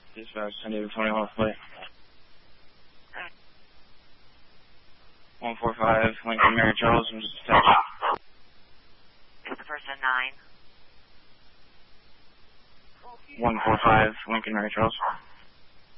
Dispatch, San Diego 21 flight. 145, Lincoln Mary Charles, was dispatched. Is the person 9? 145, Lincoln Mary Charles.